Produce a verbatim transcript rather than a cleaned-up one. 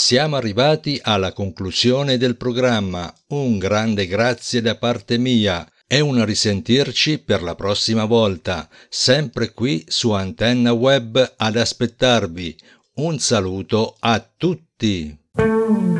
Siamo arrivati alla conclusione del programma. Un grande grazie da parte mia e un risentirci per la prossima volta, sempre qui su Antenna Web ad aspettarvi. Un saluto a tutti!